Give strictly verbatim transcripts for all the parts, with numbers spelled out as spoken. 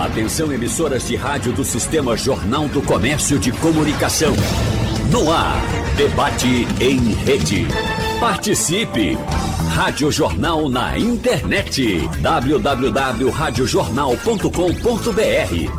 Atenção, emissoras de rádio do Sistema Jornal do Comércio de Comunicação. No ar, debate em rede. Participe! Rádio Jornal na internet. w w w ponto rádio jornal ponto com ponto b r.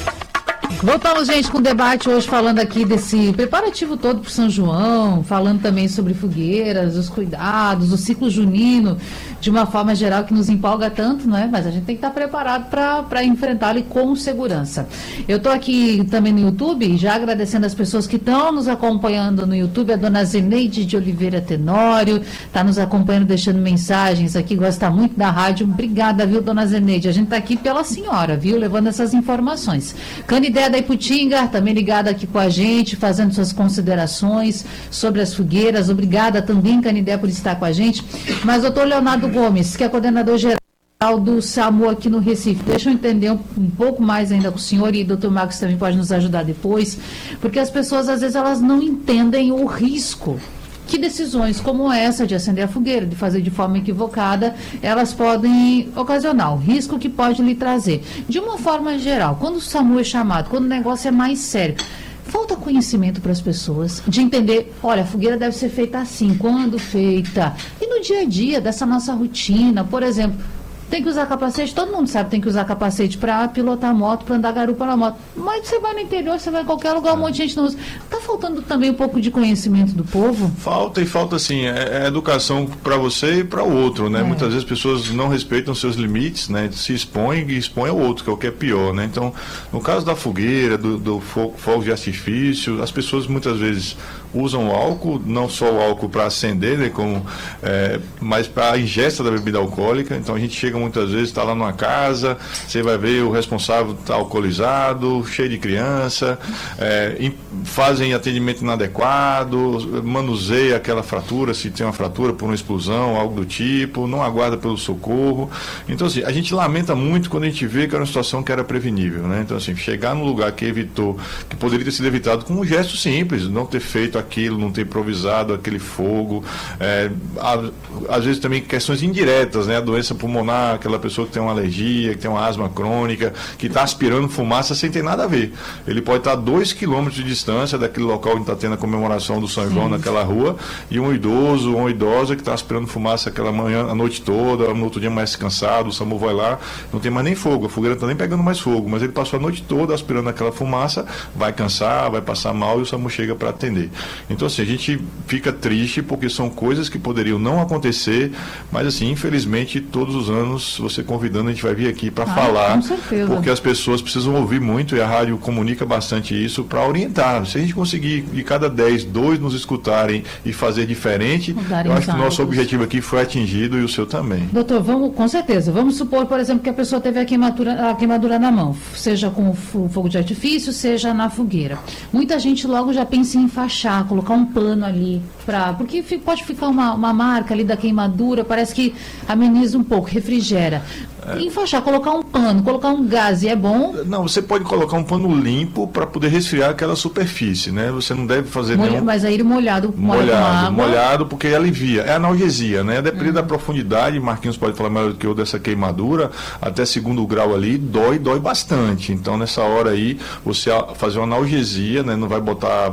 Voltamos, gente, com o debate hoje falando aqui desse preparativo todo para o São João, falando também sobre fogueiras, os cuidados, o ciclo junino, de uma forma geral que nos empolga tanto, não é? Mas a gente tem que estar preparado para enfrentá-lo com segurança. Eu estou aqui também no YouTube, já agradecendo as pessoas que estão nos acompanhando no YouTube, a dona Zeneide de Oliveira Tenório, está nos acompanhando, deixando mensagens aqui, gosta muito da rádio. Obrigada, viu, dona Zeneide? A gente está aqui pela senhora, viu, levando essas informações. Canidé da Iputinga, também ligada aqui com a gente, fazendo suas considerações sobre as fogueiras. Obrigada também, Canidé, por estar com a gente. Mas, doutor Leonardo Gomes, que é coordenador geral do SAMU aqui no Recife, deixa eu entender um, um pouco mais ainda com o senhor, e o doutor Marcos também pode nos ajudar depois, porque as pessoas, às vezes, elas não entendem o risco que decisões como essa de acender a fogueira, de fazer de forma equivocada, elas podem ocasionar, o risco que pode lhe trazer. De uma forma geral, quando o SAMU é chamado, quando o negócio é mais sério, falta conhecimento para as pessoas, de entender, olha, a fogueira deve ser feita assim, quando feita, e no dia a dia dessa nossa rotina, por exemplo, tem que usar capacete, todo mundo sabe que tem que usar capacete para pilotar moto, para andar garupa na moto. Mas você vai no interior, você vai em qualquer lugar, um monte de gente não usa. Está faltando também um pouco de conhecimento do povo? Falta, e falta assim, é, é educação para você e para o outro, né? É. Muitas vezes as pessoas não respeitam seus limites, né? Se expõem e expõem ao outro, que é o que é pior, né? Então, no caso da fogueira, do, do fogo de artifício, as pessoas muitas vezes usam álcool, não só o álcool para acender, né? Como, é, mas para a ingesta da bebida alcoólica. Então a gente chega muitas vezes, está lá numa casa, você vai ver o responsável está alcoolizado, cheio de criança, é, fazem atendimento inadequado, manuseia aquela fratura, se tem uma fratura por uma explosão, algo do tipo, não aguarda pelo socorro. Então assim, a gente lamenta muito quando a gente vê que era uma situação que era prevenível, né? Então assim, chegar num lugar que evitou, que poderia ter sido evitado com um gesto simples, não ter feito aquilo, não ter improvisado aquele fogo, é, às vezes também questões indiretas, né? A doença pulmonar, aquela pessoa que tem uma alergia, que tem uma asma crônica, que está aspirando fumaça sem ter nada a ver. Ele pode estar a dois quilômetros de distância daquele local onde está tendo a comemoração do São João, naquela rua, e um idoso ou uma idosa que está aspirando fumaça aquela manhã, a noite toda, no outro dia mais cansado, o SAMU vai lá, não tem mais nem fogo, a fogueira não está nem pegando mais fogo, mas ele passou a noite toda aspirando aquela fumaça, vai cansar, vai passar mal e o SAMU chega para atender. Então assim, a gente fica triste porque são coisas que poderiam não acontecer, mas assim, infelizmente, todos os anos você convidando, a gente vai vir aqui para ah, falar, porque as pessoas precisam ouvir muito, e a rádio comunica bastante isso para orientar. Se a gente conseguir de cada dez, dois nos escutarem e fazer diferente, eu acho que o nosso objetivo aqui foi atingido e o seu também. Doutor, vamos, com certeza, vamos supor, por exemplo, que a pessoa teve a queimadura, a queimadura na mão, seja com o fogo de artifício, seja na fogueira. Muita gente logo já pensa em enfaixar, colocar um pano ali, pra, porque pode ficar uma, uma marca ali da queimadura, parece que ameniza um pouco, refrigera. É. Enfaixar, colocar um pano, colocar um gás, e é bom? Não, você pode colocar um pano limpo para poder resfriar aquela superfície, né? Você não deve fazer Molha, nenhum... Mas aí molhado, molhado, molhado, porque alivia. É analgesia, né? Depende hum. da profundidade, Marquinhos pode falar melhor do que eu dessa queimadura, até segundo grau ali, dói, dói bastante. Então, nessa hora aí, você fazer uma analgesia, né? Não vai botar